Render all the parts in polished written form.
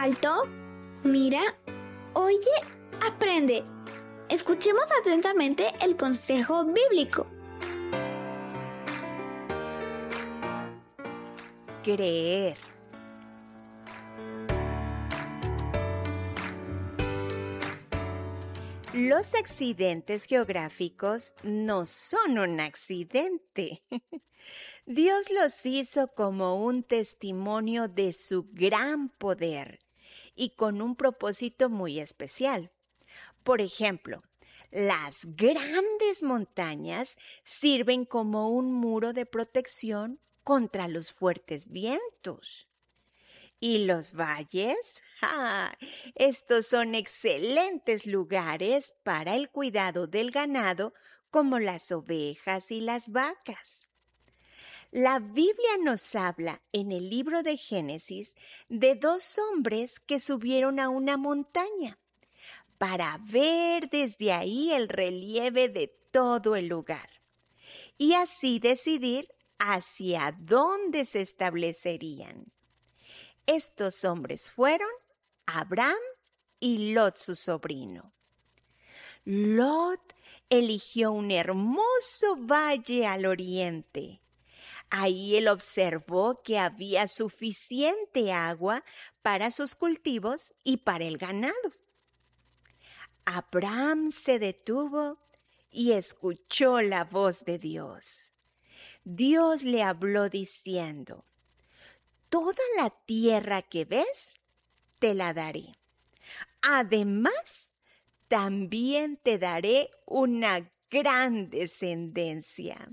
Alto, mira, oye, aprende. Escuchemos atentamente el consejo bíblico. Creer. Los accidentes geográficos no son un accidente. Dios los hizo como un testimonio de su gran poder y con un propósito muy especial. Por ejemplo, las grandes montañas sirven como un muro de protección contra los fuertes vientos. ¿Y los valles? ¡Ja! Estos son excelentes lugares para el cuidado del ganado, como las ovejas y las vacas. La Biblia nos habla en el libro de Génesis de 2 hombres que subieron a una montaña para ver desde ahí el relieve de todo el lugar y así decidir hacia dónde se establecerían. Estos hombres fueron Abraham y Lot, su sobrino. Lot eligió un hermoso valle al oriente. Ahí él observó que había suficiente agua para sus cultivos y para el ganado. Abraham se detuvo y escuchó la voz de Dios. Dios le habló diciendo: «Toda la tierra que ves, te la daré. Además, también te daré una gran descendencia».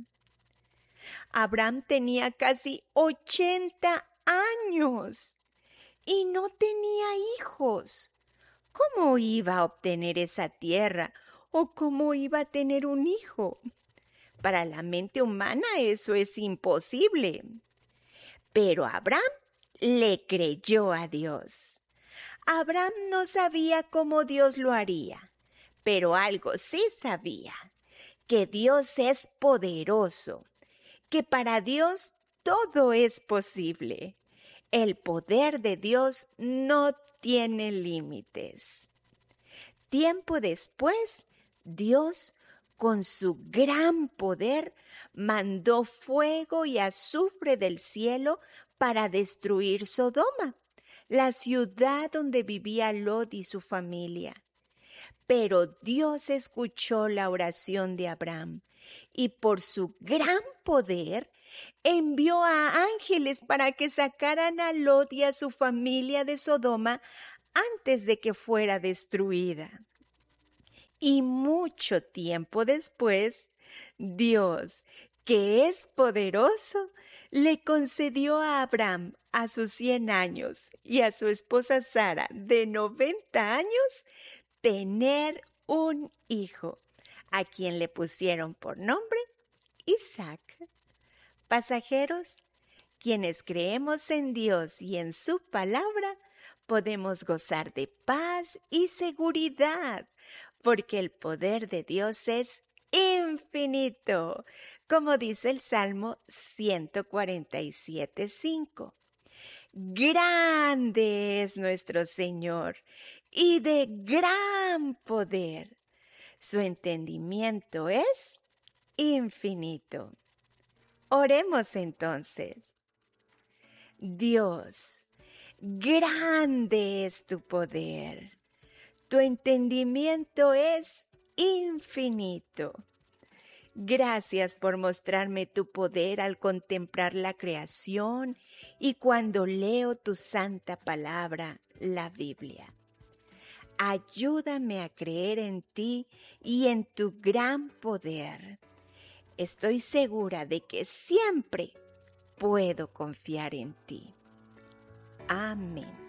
Abraham tenía casi 80 años y no tenía hijos. ¿Cómo iba a obtener esa tierra o cómo iba a tener un hijo? Para la mente humana eso es imposible. Pero Abraham le creyó a Dios. Abraham no sabía cómo Dios lo haría, pero algo sí sabía, que Dios es poderoso, que para Dios todo es posible. El poder de Dios no tiene límites. Tiempo después, Dios, con su gran poder, mandó fuego y azufre del cielo para destruir Sodoma, la ciudad donde vivía Lot y su familia. Pero Dios escuchó la oración de Abraham y por su gran poder envió a ángeles para que sacaran a Lot y a su familia de Sodoma antes de que fuera destruida. Y mucho tiempo después, Dios, que es poderoso, le concedió a Abraham, a sus 100 años, y a su esposa Sara, de 90 años, tener un hijo, a quien le pusieron por nombre Isaac. Pasajeros, quienes creemos en Dios y en su palabra, podemos gozar de paz y seguridad, porque el poder de Dios es infinito, como dice el Salmo 147:5. Grande es nuestro Señor y de gran poder. Su entendimiento es infinito. Oremos entonces. Dios, grande es tu poder. Tu entendimiento es infinito. Gracias por mostrarme tu poder al contemplar la creación y cuando leo tu santa palabra, la Biblia. Ayúdame a creer en ti y en tu gran poder. Estoy segura de que siempre puedo confiar en ti. Amén.